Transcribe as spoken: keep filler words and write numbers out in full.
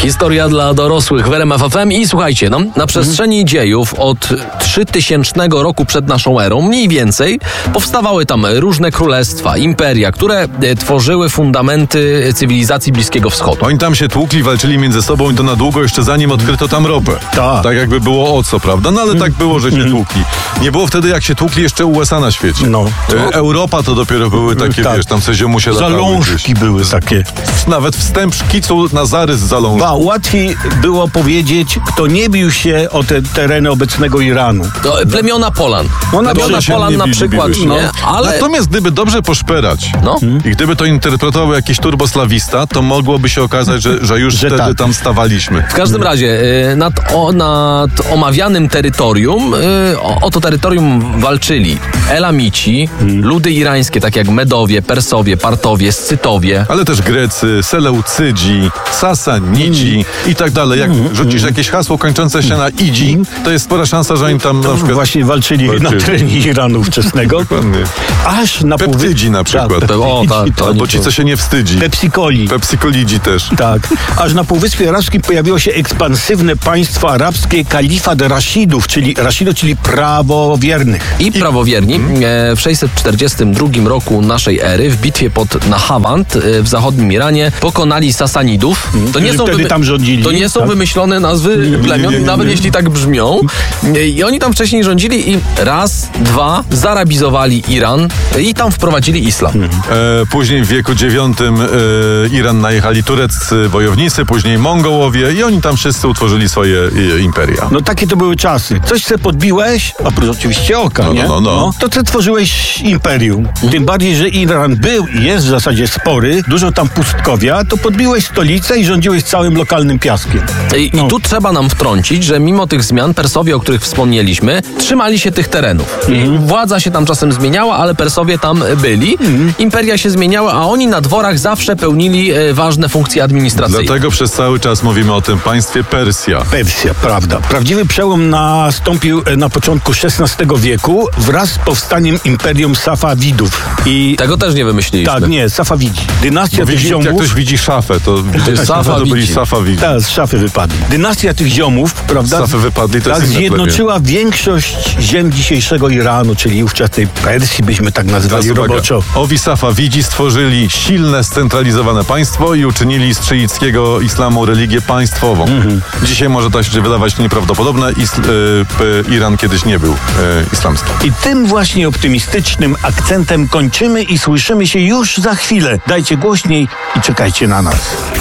Historia dla dorosłych w R M F F M i słuchajcie, no, na przestrzeni mhm. dziejów od trzytysięcznego roku przed naszą erą, mniej więcej, powstawały tam różne królestwa, imperia, które tworzyły fundamenty cywilizacji Bliskiego Wschodu. Oni tam się tłukli, walczyli między sobą i to na długo, jeszcze zanim odkryto tam ropę. Tak. Tak jakby było o co, prawda? No ale tak było, że się tłukli. Nie było wtedy, jak się tłukli jeszcze U S A na świecie. No. E, Europa to dopiero były takie, tak. wiesz, tam se ziomusie latały Zalążki gdzieś. były takie. Nawet wstęp szkicu na zarys zalążki. Ba, łatwiej było powiedzieć, kto nie bił się o te tereny obecnego Iranu. To plemiona Polan. No, na plemiona się Polan nie na bili, przykład, bili się. nie? Ale... Natomiast gdyby dobrze poszperać no. i gdyby to interpretował jakiś turboslawista, to mogłoby się okazać, że, że już że wtedy tak. tam stawaliśmy. W każdym razie y, nad, o, nad omawianym terytorium, y, o, o to terytorium walczyli Elamici, hmm. ludy irańskie, tak jak Medowie, Persowie, Partowie, Scytowie. Ale też Grecy, Seleucydzi, Sasanidzi hmm. i tak dalej. Jak hmm. rzucisz jakieś hasło kończące się na idzi, to jest spora szansa, że oni tam na przykład... Właśnie walczyli, walczyli. na terenie Iranu wczesnego. Dokładnie. Aż na Peptydzi na przykład. Tak, o, tak, to Albo ci, co się nie wstydzi. Pepsikoli. Pepsikolidzi też. Tak. Aż na Półwyspie Arabskim pojawiło się ekspansywne państwo arabskie, kalifat Raszidów, czyli Raszidów, czyli prawowiernych. I prawowierni e, w sześćset czterdziestym drugim roku naszej ery w bitwie pod Nahawand e, w zachodnim Iranie pokonali Sasanidów. To nie są, wtedy wymy- tam rządzili. to nie są tak? wymyślone nazwy nie, plemion, nie, nie, nawet nie. jeśli tak brzmią. I oni tam wcześniej rządzili i raz, dwa zarabizowali Iran i tam wprowadzili islam. E, później w wieku dziewiątym e, Iran najechali tureccy wojownicy, później Mongołowie i oni tam wszyscy utworzyli swoje e, imperia. No takie to były czasy. Coś se podbiłeś, oprócz oczywiście oka, no, nie? No, no, no. To ty tworzyłeś imperium. Tym bardziej, że Iran był i jest w zasadzie spory, dużo tam pustkowia, to podbiłeś stolicę i rządziłeś całym lokalnym piaskiem. I, no. I tu trzeba nam wtrącić, że mimo tych zmian Persowie, o których wspomnieliśmy, trzymali się tych terenów. Mhm. Władza się tam czasem zmieniała, ale Persowie tam byli. Mhm. Imperia się zmieniały, a oni na dworach zawsze pełnili e, ważne funkcje administracyjne. Dlatego przez cały czas mówimy o tym państwie Persja. Persja, prawda. Prawdziwy przełom nastąpił na początku szesnastego wieku wraz z powstaniem Imperium Safawidów. I tego też nie wymyśliliśmy. Tak, nie, Safawidzi. Dynastia Bo tych widzi, ziomów... jak ktoś widzi szafę, to, Safawidzi. to byli Safawidzi. Tak, z szafy wypadli. Dynastia tych ziomów, prawda? Z szafy wypadli, to tak, jest inne zjednoczyła większość ziem dzisiejszego Iranu, czyli ówczesnej Persji, byśmy tak nazywali roboczo. Owi Safawidzi stworzyli silne, scentralizowane państwo i uczynili z szyickiego islamu religię państwową. Mhm. Dzisiaj może to się wydawać nieprawdopodobne. Isl, y, Iran kiedyś nie był y, islamski. I tym właśnie optymistycznym akcentem kończymy i słyszymy się już za chwilę. Dajcie głośniej i czekajcie na nas.